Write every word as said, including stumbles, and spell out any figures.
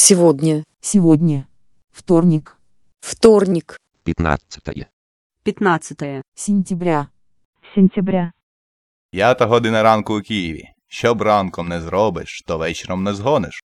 Сегодня. Сегодня. Вторник. Вторник. пятнадцатое. пятнадцатое Сентября. Сентября. П'ята година ранку у Києві. Що б ранком не зробиш, то вечором не згониш.